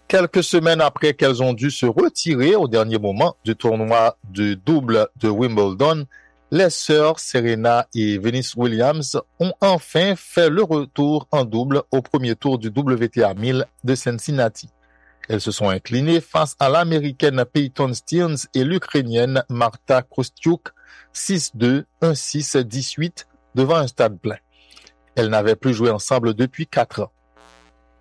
Quelques semaines après qu'elles ont dû se retirer au dernier moment du tournoi de double de Wimbledon, les sœurs Serena et Venus Williams ont enfin fait le retour en double au premier tour du WTA 1000 de Cincinnati. Elles se sont inclinées face à l'américaine Peyton Stearns et l'ukrainienne Marta Kostyuk 6-2, 1-6, 18 devant un stade plein. Elles n'avaient plus joué ensemble depuis 4 ans.